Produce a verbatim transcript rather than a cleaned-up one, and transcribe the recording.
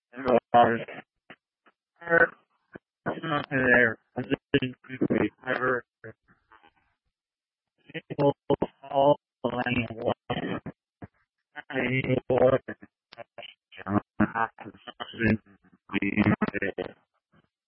was her not there. I didn't quickly ever able